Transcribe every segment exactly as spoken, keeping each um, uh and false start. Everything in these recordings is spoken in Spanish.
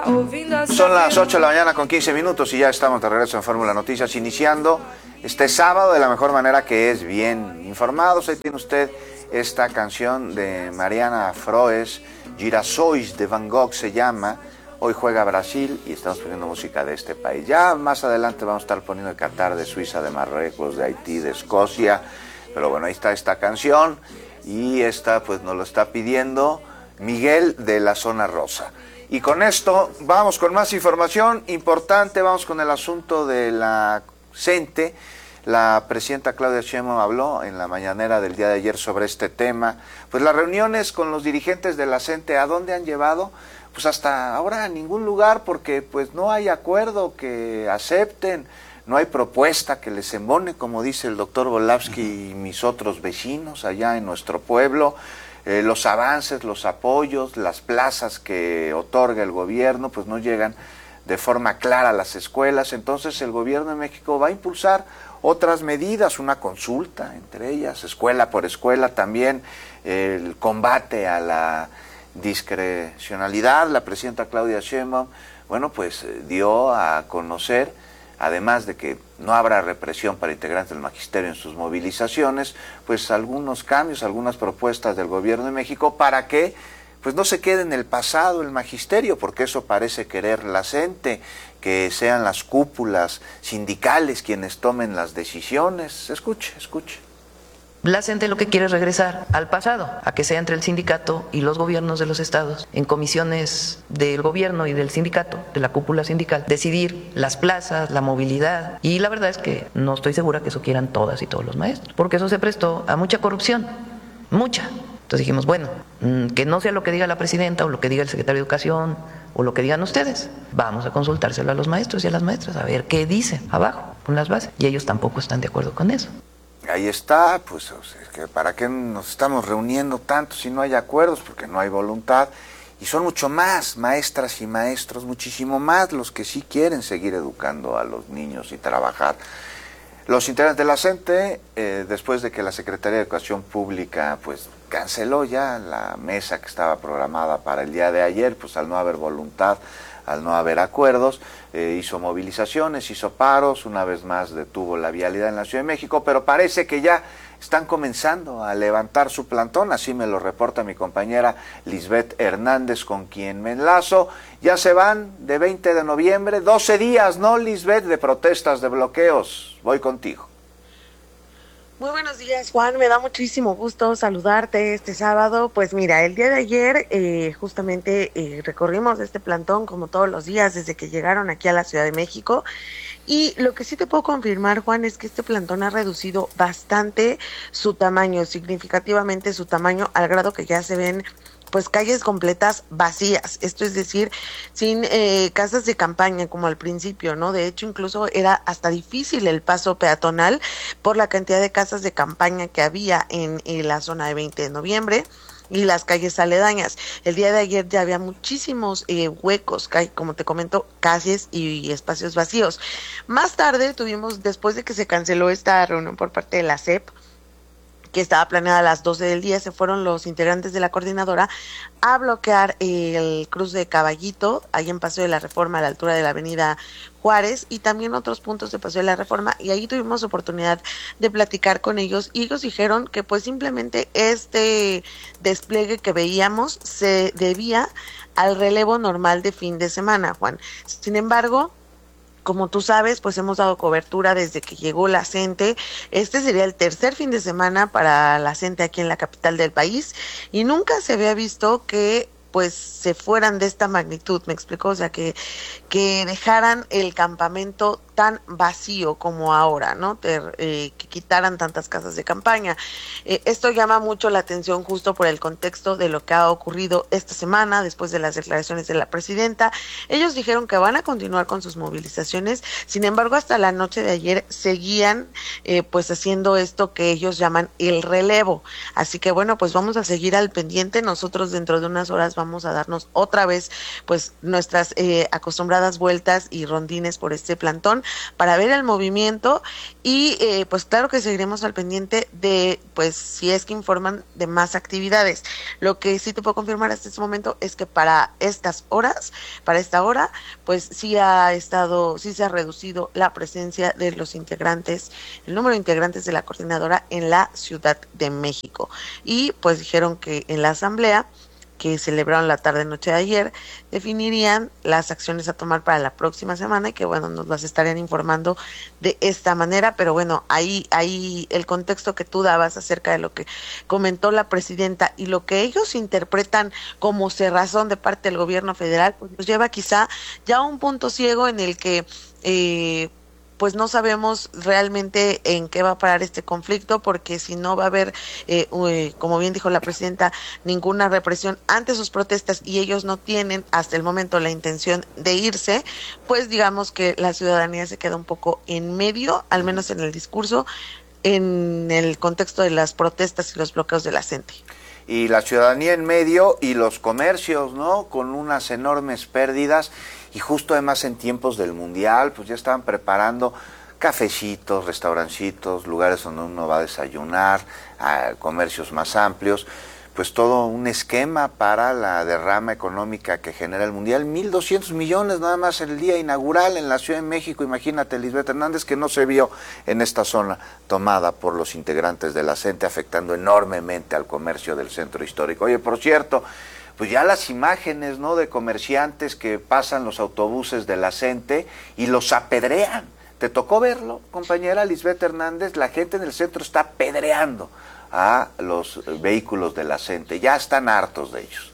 Son las ocho de la mañana con quince minutos y ya estamos de regreso en Fórmula Noticias, iniciando este sábado de la mejor manera, que es bien informados. Ahí tiene usted esta canción de Mariana Froes, Girassóis de Van Gogh se llama. Hoy juega Brasil y estamos poniendo música de este país. Ya más adelante vamos a estar poniendo de Qatar, de Suiza, de Marruecos, de Haití, de Escocia. Pero bueno, ahí está esta canción y esta pues nos lo está pidiendo Miguel de la Zona Rosa. Y con esto vamos con más información importante, vamos con el asunto de la CENTE. La presidenta Claudia Sheinbaum habló en la mañanera del día de ayer sobre este tema. Pues las reuniones con los dirigentes de la CENTE, ¿a dónde han llevado? Pues hasta ahora a ningún lugar, porque pues no hay acuerdo que acepten, no hay propuesta que les embone, como dice el doctor Volavsky y mis otros vecinos allá en nuestro pueblo. Eh, los avances, los apoyos, las plazas que otorga el gobierno, pues no llegan de forma clara a las escuelas. Entonces el gobierno de México va a impulsar otras medidas, una consulta entre ellas, escuela por escuela, también el combate a la discrecionalidad. La presidenta Claudia Sheinbaum, bueno, pues dio a conocer, además de que no habrá represión para integrantes del magisterio en sus movilizaciones, pues algunos cambios, algunas propuestas del gobierno de México para que pues no se quede en el pasado el magisterio, porque eso parece querer la CENTE, que sean las cúpulas sindicales quienes tomen las decisiones. Escuche, escuche. La CENTE lo que quiere es regresar al pasado, a que sea entre el sindicato y los gobiernos de los estados, en comisiones del gobierno y del sindicato, de la cúpula sindical, decidir las plazas, la movilidad. Y la verdad es que no estoy segura que eso quieran todas y todos los maestros, porque eso se prestó a mucha corrupción, mucha. Entonces dijimos, bueno, que no sea lo que diga la presidenta o lo que diga el secretario de Educación o lo que digan ustedes, vamos a consultárselo a los maestros y a las maestras, a ver qué dicen abajo, con las bases. Y ellos tampoco están de acuerdo con eso. Ahí está, pues, o sea, que ¿para qué nos estamos reuniendo tanto si no hay acuerdos? Porque no hay voluntad. Y son mucho más maestras y maestros, muchísimo más los que sí quieren seguir educando a los niños y trabajar. Los integrantes de la CENTE, eh, después de que la Secretaría de Educación Pública pues canceló ya la mesa que estaba programada para el día de ayer, pues al no haber voluntad, al no haber acuerdos, eh, hizo movilizaciones, hizo paros, una vez más detuvo la vialidad en la Ciudad de México, pero parece que ya están comenzando a levantar su plantón, así me lo reporta mi compañera Lisbeth Hernández, con quien me enlazo. Ya se van de veinte de noviembre, doce días, ¿no, Lisbeth?, de protestas, de bloqueos. Voy contigo. Muy buenos días, Juan, me da muchísimo gusto saludarte este sábado. Pues mira, el día de ayer eh, justamente eh, recorrimos este plantón como todos los días desde que llegaron aquí a la Ciudad de México. Y lo que sí te puedo confirmar, Juan, es que este plantón ha reducido bastante su tamaño, significativamente su tamaño, al grado que ya se ven pues calles completas vacías, esto es decir, sin eh, casas de campaña como al principio, ¿no? De hecho, incluso era hasta difícil el paso peatonal por la cantidad de casas de campaña que había en, en la zona de veinte de noviembre y las calles aledañas. El día de ayer ya había muchísimos eh, huecos, como te comento, calles y, y espacios vacíos. Más tarde tuvimos, después de que se canceló esta reunión por parte de la S E P, que estaba planeada a las doce del día, se fueron los integrantes de la coordinadora a bloquear el cruce de Caballito, ahí en Paseo de la Reforma, a la altura de la avenida Juárez, y también otros puntos de Paseo de la Reforma, y ahí tuvimos oportunidad de platicar con ellos, y ellos dijeron que pues simplemente este despliegue que veíamos se debía al relevo normal de fin de semana, Juan. Sin embargo, como tú sabes, pues hemos dado cobertura desde que llegó la CENTE. Este sería el tercer fin de semana para la CENTE aquí en la capital del país y nunca se había visto que pues se fueran de esta magnitud, me explico, o sea, que, que dejaran el campamento tan vacío como ahora, ¿no? Te, eh, que quitaran tantas casas de campaña. Eh, esto llama mucho la atención justo por el contexto de lo que ha ocurrido esta semana después de las declaraciones de la presidenta. Ellos dijeron que van a continuar con sus movilizaciones, sin embargo, hasta la noche de ayer seguían eh, pues haciendo esto que ellos llaman el relevo. Así que bueno, pues vamos a seguir al pendiente. Nosotros dentro de unas horas vamos vamos a darnos otra vez pues nuestras eh, acostumbradas vueltas y rondines por este plantón para ver el movimiento y eh, pues claro que seguiremos al pendiente de pues si es que informan de más actividades. Lo que sí te puedo confirmar hasta este momento es que para estas horas, para esta hora, pues sí ha estado, sí se ha reducido la presencia de los integrantes, el número de integrantes de la coordinadora en la Ciudad de México. Y pues dijeron que en la asamblea que celebraron la tarde-noche de ayer, definirían las acciones a tomar para la próxima semana y que, bueno, nos las estarían informando de esta manera, pero bueno, ahí, ahí el contexto que tú dabas acerca de lo que comentó la presidenta y lo que ellos interpretan como cerrazón de parte del gobierno federal, pues nos lleva quizá ya a un punto ciego en el que eh, pues no sabemos realmente en qué va a parar este conflicto, porque si no va a haber, eh, eh, como bien dijo la presidenta, ninguna represión ante sus protestas y ellos no tienen hasta el momento la intención de irse, pues digamos que la ciudadanía se queda un poco en medio, al menos en el discurso, en el contexto de las protestas y los bloqueos de la C E N T E. Y la ciudadanía en medio y los comercios, ¿no? Con unas enormes pérdidas. Y justo además en tiempos del Mundial, pues ya estaban preparando cafecitos, restaurancitos, lugares donde uno va a desayunar, a comercios más amplios, pues todo un esquema para la derrama económica que genera el Mundial. mil doscientos millones nada más el día inaugural en la Ciudad de México. Imagínate, Lisbeth Hernández, que no se vio en esta zona tomada por los integrantes de la C E N T E, afectando enormemente al comercio del centro histórico. Oye, por cierto, pues ya las imágenes, ¿no?, de comerciantes que pasan los autobuses de la C E N T E y los apedrean. ¿Te tocó verlo, compañera Lisbeth Hernández? La gente en el centro está apedreando a los vehículos de la C E N T E. Ya están hartos de ellos.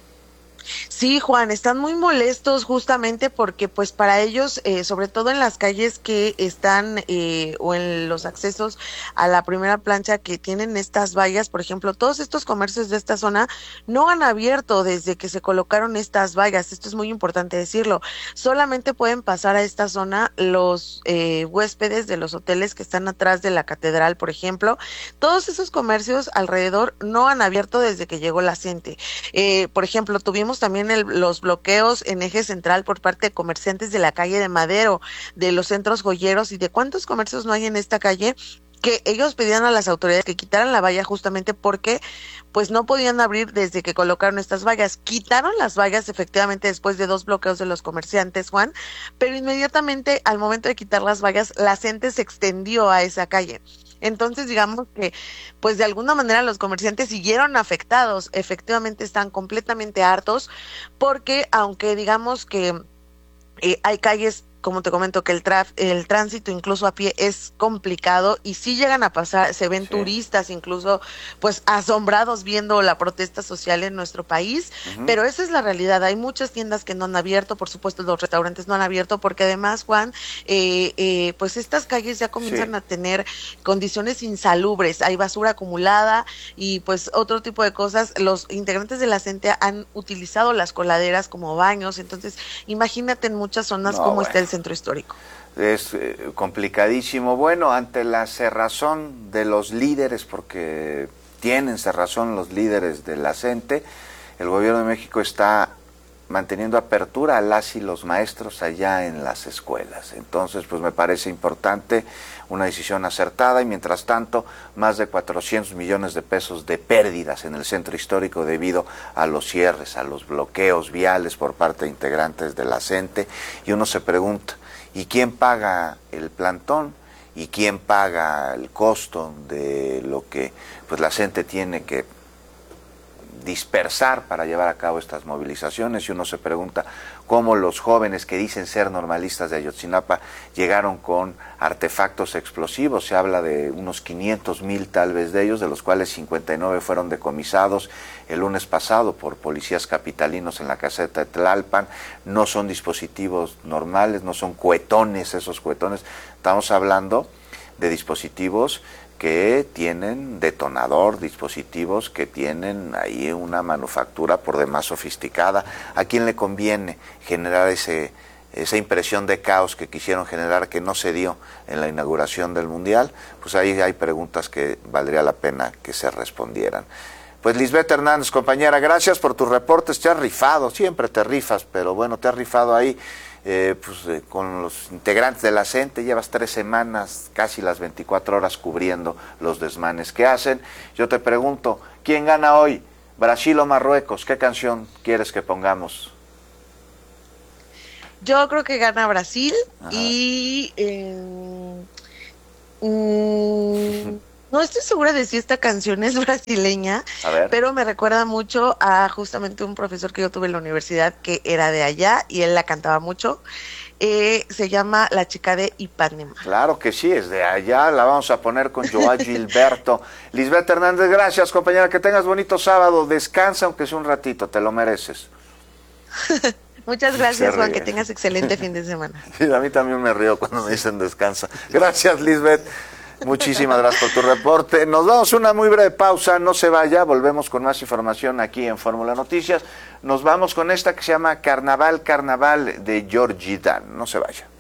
Sí, Juan, están muy molestos justamente porque pues para ellos, eh, sobre todo en las calles que están eh, o en los accesos a la primera plancha que tienen estas vallas, por ejemplo, todos estos comercios de esta zona no han abierto desde que se colocaron estas vallas. Esto es muy importante decirlo. Solamente pueden pasar a esta zona los eh, huéspedes de los hoteles que están atrás de la catedral, por ejemplo. Todos esos comercios alrededor no han abierto desde que llegó la C E N T E. Eh, por ejemplo, tuvimos también el, los bloqueos en eje central por parte de comerciantes de la calle de Madero, de los centros joyeros y de cuántos comercios no hay en esta calle, que ellos pedían a las autoridades que quitaran la valla justamente porque pues no podían abrir desde que colocaron estas vallas. Quitaron las vallas efectivamente después de dos bloqueos de los comerciantes, Juan, pero inmediatamente al momento de quitar las vallas, la gente se extendió a esa calle. Entonces, digamos que, pues de alguna manera los comerciantes siguieron afectados, efectivamente están completamente hartos, porque aunque digamos que eh, hay calles, como te comento, que el traf, el tránsito incluso a pie es complicado y sí llegan a pasar, se ven sí. turistas incluso pues asombrados viendo la protesta social en nuestro país, uh-huh. pero esa es la realidad. Hay muchas tiendas que no han abierto, por supuesto los restaurantes no han abierto, porque además, Juan, eh, eh, pues estas calles ya comienzan sí. a tener condiciones insalubres, hay basura acumulada y pues otro tipo de cosas. Los integrantes de la C E N T E han utilizado las coladeras como baños, entonces imagínate en muchas zonas no, cómo bueno. está el centro histórico. Es eh, complicadísimo. Bueno, ante la cerrazón de los líderes, porque tienen cerrazón los líderes de la C E N T E, el gobierno de México está manteniendo apertura a las y los maestros allá en las escuelas. Entonces, pues me parece importante, una decisión acertada, y mientras tanto, más de cuatrocientos millones de pesos de pérdidas en el centro histórico debido a los cierres, a los bloqueos viales por parte de integrantes de la C E N T E, y uno se pregunta, ¿y quién paga el plantón? ¿Y quién paga el costo de lo que pues la C E N T E tiene que dispersar para llevar a cabo estas movilizaciones? Y uno se pregunta cómo los jóvenes que dicen ser normalistas de Ayotzinapa llegaron con artefactos explosivos. Se habla de unos quinientos mil tal vez de ellos, de los cuales cincuenta y nueve fueron decomisados el lunes pasado por policías capitalinos en la caseta de Tlalpan. No son dispositivos normales, no son cuetones esos cuetones, estamos hablando de dispositivos que tienen detonador, dispositivos que tienen ahí una manufactura por demás sofisticada. ¿A quién le conviene generar ese, esa impresión de caos que quisieron generar, que no se dio en la inauguración del Mundial? Pues ahí hay preguntas que valdría la pena que se respondieran. Pues Lisbeth Hernández, compañera, gracias por tus reportes, te has rifado, siempre te rifas, pero bueno, te has rifado ahí eh, pues, eh, con los integrantes de la CENTE, llevas tres semanas, casi las veinticuatro horas cubriendo los desmanes que hacen. Yo te pregunto, ¿quién gana hoy? ¿Brasil o Marruecos? ¿Qué canción quieres que pongamos? Yo creo que gana Brasil. Ajá. y... Eh, mm, no estoy segura de si esta canción es brasileña, pero me recuerda mucho a justamente un profesor que yo tuve en la universidad que era de allá y él la cantaba mucho. Eh, se llama La Chica de Ipanema. Claro que sí, es de allá, la vamos a poner con Joao Gilberto. Lisbeth Hernández, gracias, compañera, que tengas bonito sábado, descansa aunque sea un ratito, te lo mereces. Muchas gracias, Juan, que tengas excelente fin de semana. Sí, a mí también me río cuando me dicen descansa. Gracias, Lisbeth. Muchísimas gracias por tu reporte. Nos damos una muy breve pausa, no se vaya, volvemos con más información aquí en Fórmula Noticias. Nos vamos con esta que se llama Carnaval, Carnaval de Georgie Dan. No se vaya.